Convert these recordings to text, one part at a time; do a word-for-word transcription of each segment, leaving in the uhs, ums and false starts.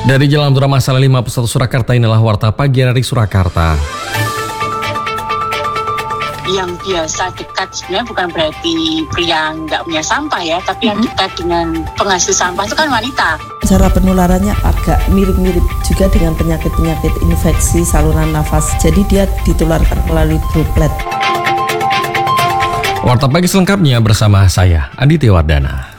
Dari Jalan Utara Masalah lima puluh satu Surakarta, inilah Warta Pagi dari Surakarta. Yang biasa dekat sebenarnya bukan berarti pria nggak punya sampah ya, tapi yang dekat dengan penghasil sampah itu kan wanita. Cara penularannya agak mirip-mirip juga dengan penyakit-penyakit infeksi saluran nafas. Jadi dia ditularkan melalui droplet. Warta Pagi selengkapnya bersama saya, Aditya Wardana.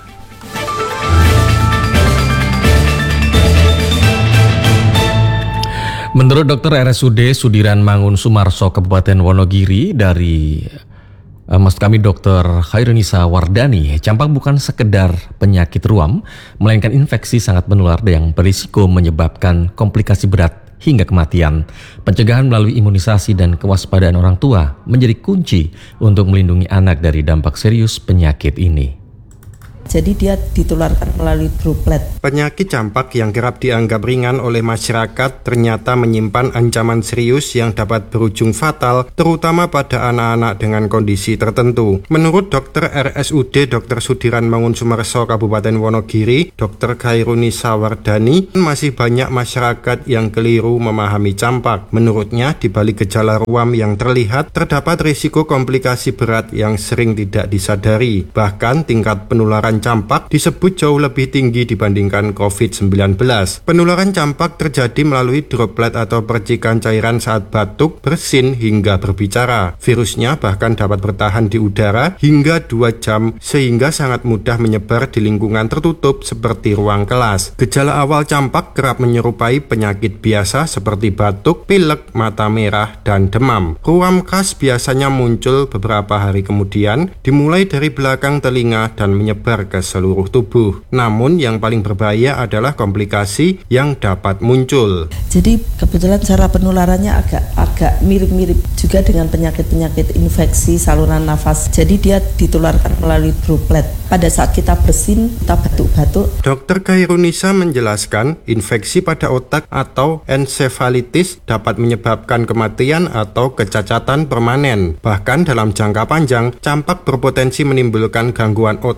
Menurut Dokter R S U D Sudiran Mangun Sumarso Kabupaten Wonogiri dari eh, maksud kami Dokter Khairunisa Wardani, campak bukan sekedar penyakit ruam, melainkan infeksi sangat menular yang berisiko menyebabkan komplikasi berat hingga kematian. Pencegahan melalui imunisasi dan kewaspadaan orang tua menjadi kunci untuk melindungi anak dari dampak serius penyakit ini. Jadi dia ditularkan melalui droplet. Penyakit campak yang kerap dianggap ringan oleh masyarakat ternyata menyimpan ancaman serius yang dapat berujung fatal, terutama pada anak-anak dengan kondisi tertentu. Menurut Dokter R S U D Dokter Sudiran Mangun Sumarso Kabupaten Wonogiri, Dokter Khairunisa Wardani, masih banyak masyarakat yang keliru memahami campak. Menurutnya, di balik gejala ruam yang terlihat, terdapat risiko komplikasi berat yang sering tidak disadari. Bahkan tingkat penularan campak disebut jauh lebih tinggi dibandingkan covid sembilan belas. Penularan campak terjadi melalui droplet atau percikan cairan saat batuk, bersin, hingga berbicara. Virusnya bahkan dapat bertahan di udara hingga dua jam sehingga sangat mudah menyebar di lingkungan tertutup seperti ruang kelas. Gejala awal campak kerap menyerupai penyakit biasa seperti batuk, pilek, mata merah, dan demam. Ruam khas biasanya muncul beberapa hari kemudian, dimulai dari belakang telinga dan menyebar ke seluruh tubuh. Namun yang paling berbahaya adalah komplikasi yang dapat muncul. Jadi kebetulan cara penularannya agak agak mirip-mirip juga dengan penyakit-penyakit infeksi saluran nafas. Jadi dia ditularkan melalui droplet. Pada saat kita bersin, kita batuk-batuk. Dokter Khairunisa menjelaskan, infeksi pada otak atau ensefalitis dapat menyebabkan kematian atau kecacatan permanen. Bahkan dalam jangka panjang, campak berpotensi menimbulkan gangguan otak